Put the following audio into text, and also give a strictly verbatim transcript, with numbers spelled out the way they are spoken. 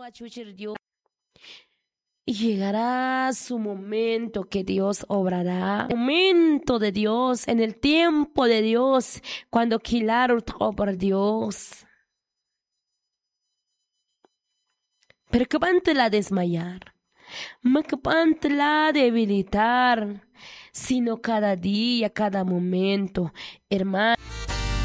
Y llegará su momento que Dios obrará. El momento de Dios, en el tiempo de Dios, cuando quilar por Dios. Pero que la desmayar, me que la debilitar, sino cada día, cada momento, hermano.